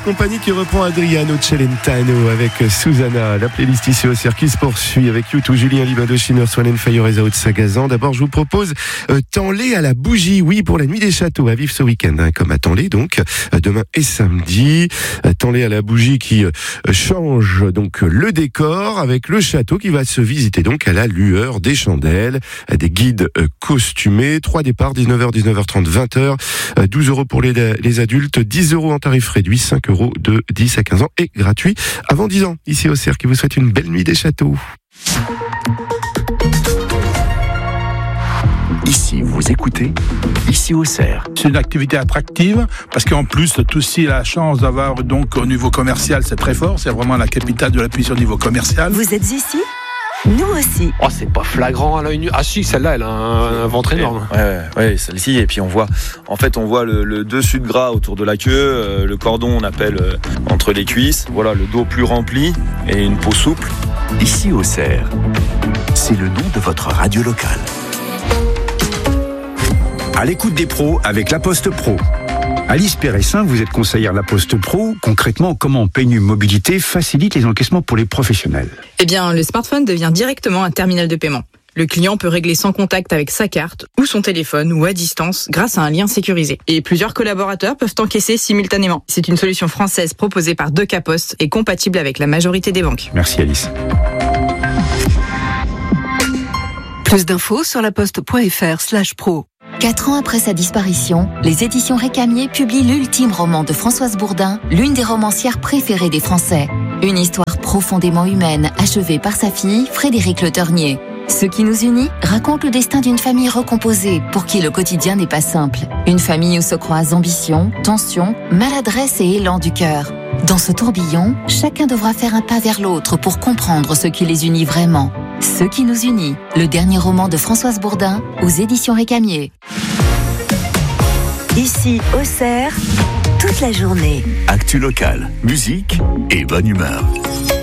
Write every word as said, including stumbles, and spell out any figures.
Company qui reprend Adriano Celentano avec Susanna. La playlist ici au circuit se poursuit avec U deux, Julien Libado, Shimmer, Swan and Fire et Zao de Sagazan. D'abord, je vous propose euh, Tanlé à la bougie. Oui, pour la nuit des châteaux à vivre ce week-end, hein, comme à Tanlé donc, euh, demain et samedi. Euh, Tanlé à la bougie qui euh, change donc le décor avec le château qui va se visiter donc à la lueur des chandelles, euh, des guides euh, costumés. Trois départs, dix-neuf heures, dix-neuf heures trente, vingt heures. Euh, douze euros pour les, les adultes, dix euros en tarif réduit, cinq euros de dix à quinze ans et gratuit avant dix ans. Ici au Cerf qui vous souhaite une belle nuit des châteaux. Ici, vous écoutez, ici au Cerf. C'est une activité attractive parce qu'en plus, Toussy a la chance d'avoir donc au niveau commercial, c'est très fort. C'est vraiment la capitale de la puissance au niveau commercial. Vous êtes ici ? Nous aussi. Oh, c'est pas flagrant à l'œil nu. Ah si, celle-là, elle a un, un ventre énorme. Ouais, ouais, ouais, celle-ci. Et puis on voit, en fait, on voit le, le dessus de gras autour de la queue, euh, le cordon, on appelle euh, entre les cuisses. Voilà, le dos plus rempli et une peau souple. Ici au Cerf, c'est le nom de votre radio locale. À l'écoute des pros avec La Poste Pro. Alice Péressin, vous êtes conseillère La Poste Pro. Concrètement, comment P N U Mobilité facilite les encaissements pour les professionnels ? Eh bien, le smartphone devient directement un terminal de paiement. Le client peut régler sans contact avec sa carte ou son téléphone ou à distance grâce à un lien sécurisé. Et plusieurs collaborateurs peuvent encaisser simultanément. C'est une solution française proposée par Deux K Post et compatible avec la majorité des banques. Merci Alice. Plus d'infos sur laposte.fr slash pro. Quatre ans après sa disparition, les éditions Récamier publient l'ultime roman de Françoise Bourdin, l'une des romancières préférées des Français. Une histoire profondément humaine, achevée par sa fille, Frédérique Le Ternier. Ce qui nous unit raconte le destin d'une famille recomposée, pour qui le quotidien n'est pas simple. Une famille où se croisent ambition, tension, maladresse et élan du cœur. Dans ce tourbillon, chacun devra faire un pas vers l'autre pour comprendre ce qui les unit vraiment. Ce qui nous unit, le dernier roman de Françoise Bourdin, aux éditions Récamier. Ici, au Cerf, toute la journée. Actu locale, musique et bonne humeur.